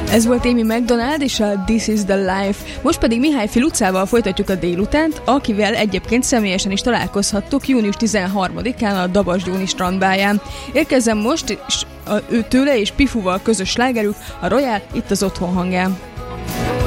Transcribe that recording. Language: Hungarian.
Ez volt Amy Macdonald és a This is the Life. Most pedig Mihály Filucával folytatjuk a délutánt, akivel egyébként személyesen is találkozhattuk június 13-án a Dabasgyóni strandbáján. Érkezzen most tőle és Pifuval közös slágerük, a Royal, itt az Otthon hangján.